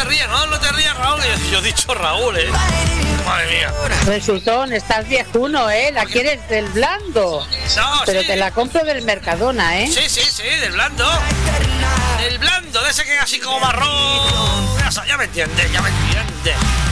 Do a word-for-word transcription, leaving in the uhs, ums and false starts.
te rías, no, no te rías, Raúl. Yo he dicho Raúl, eh. Madre mía. Resultón, estás viejuno, ¿eh? La quieres del blando. No, Pero sí. te la compro del Mercadona, ¿eh? Sí, sí, sí, del blando. Del blando, de ese que es así como marrón. Ya, ya me entiendes, ya me entiendes.